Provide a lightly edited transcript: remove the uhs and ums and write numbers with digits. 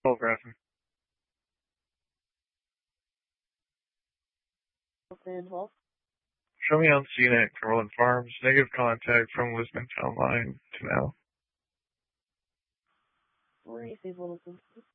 Telegraphing. Okay, 12. Show me on scene at Cumberland Farms. Negative contact from Lisbon Town Line to now. Receive 102.